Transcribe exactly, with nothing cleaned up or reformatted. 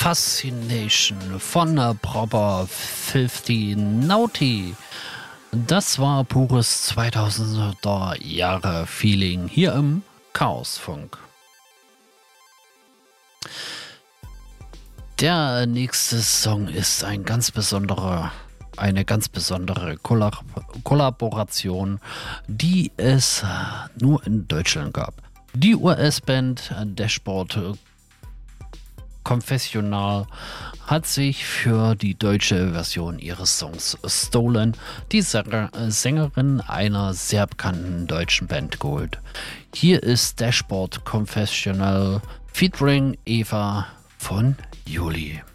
Fascination von äh, Proper fünfzig Naughty. Das war pures zweitausender Jahre Feeling hier im Chaosfunk. Der nächste Song ist ein ganz besonderer, eine ganz besondere Kollab- Kollaboration, die es nur in Deutschland gab. Die U S-Band Dashboard Confessional hat sich für die deutsche Version ihres Songs Stolen die Sänger- Sängerin einer sehr bekannten deutschen Band geholt. Hier ist Dashboard Confessional featuring Eva von Juli.